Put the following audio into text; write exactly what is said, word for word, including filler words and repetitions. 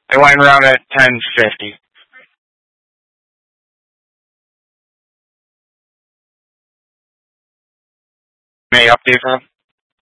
I went around at ten fifty. May update for him?